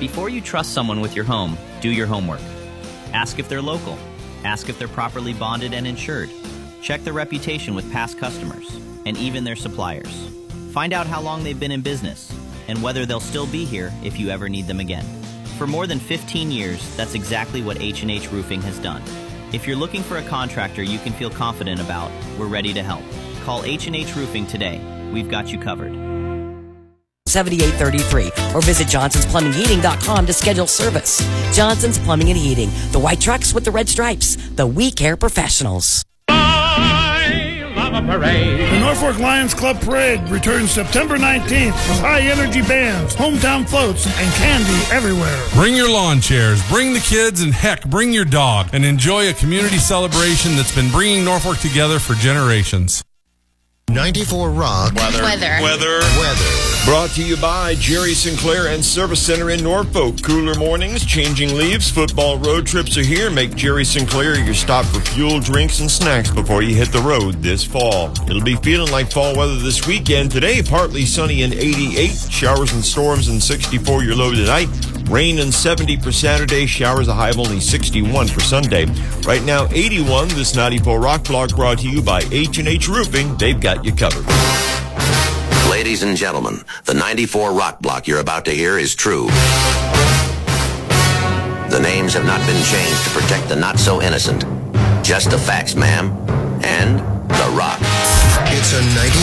Before you trust someone with your home, do your homework. Ask if they're local. Ask if they're properly bonded and insured. Check their reputation with past customers, and even their suppliers. Find out how long they've been in business, and whether they'll still be here if you ever need them again. For more than 15 years, that's exactly what H&H Roofing has done. If you're looking for a contractor you can feel confident about, we're ready to help. Call H&H Roofing today. We've got you covered. 7833 or visit johnsonsplumbingheating.com to schedule service. Johnson's Plumbing and Heating, the white trucks with the red stripes, the We Care professionals. Parade. The Norfolk Lions Club Parade returns September 19th with high-energy bands, hometown floats, and candy everywhere. Bring your lawn chairs, bring the kids, and heck, bring your dog, and enjoy a community celebration that's been bringing Norfolk together for generations. 94 Rock. Weather. Brought to you by Jerry Sinclair and Service Center in Norfolk. Cooler mornings, changing leaves, football road trips are here. Make Jerry Sinclair your stop for fuel, drinks, and snacks before you hit the road this fall. It'll be feeling like fall weather this weekend. Today, partly sunny and 88. Showers and storms and 64 your low tonight. Rain and 70 for Saturday. Showers a high of only 61 for Sunday. Right now, 81. This 94 Rock Block brought to you by H&H Roofing. They've got you covered. Ladies and gentlemen, the 94 Rock Block you're about to hear is true. The names have not been changed to protect the not-so-innocent. Just the facts, ma'am. And The Rock. It's a 94